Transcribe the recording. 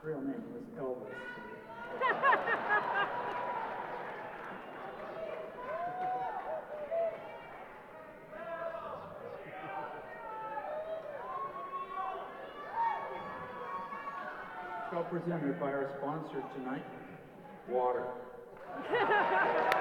real name was Elvis. So presented by our sponsor tonight, water.